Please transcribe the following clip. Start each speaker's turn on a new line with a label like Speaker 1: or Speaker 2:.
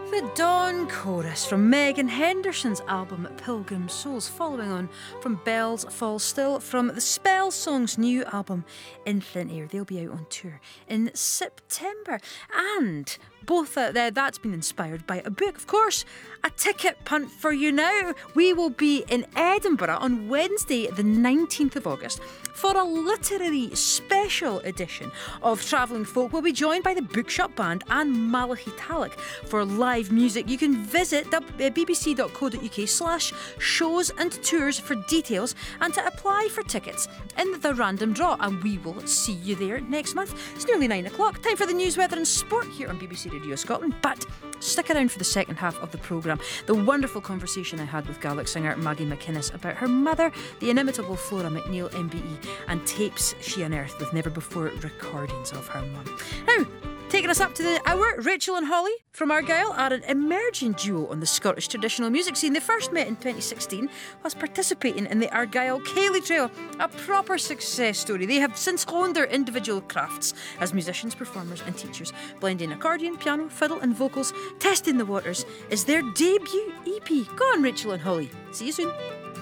Speaker 1: The Dawn Chorus from Megan Henderson's album Pilgrim Souls, following on from Bells Fall Still from the Spell Songs' new album In Thin Air. They'll be out on tour in September. And both that's been inspired by a book, of course. A ticket punt for you now. We will be in Edinburgh on Wednesday the 19th of August for a literary special edition of Travelling Folk. We'll be joined by the Bookshop Band and Malachi Talek for live music. You can visit bbc.co.uk/shows and tours for details and to apply for tickets in the random draw, and we will see you there next month. It's nearly 9 o'clock. Time for the news, weather and sport here on BBC Radio Scotland, but stick around for the second half of the programme. The wonderful conversation I had with Gaelic singer Maggie McInnes about her mother, the inimitable Flora McNeil MBE, and tapes she unearthed with never before recordings of her mum. Now, taking us up to the hour, Rachel and Holly from Argyll are an emerging duo on the Scottish traditional music scene. They first met in 2016 whilst participating in the Argyll Ceilidh Trail, a proper success story. They have since honed their individual crafts as musicians, performers and teachers, blending accordion, piano, fiddle and vocals. Testing the Waters is their debut EP. Go on, Rachel and Holly. See you soon.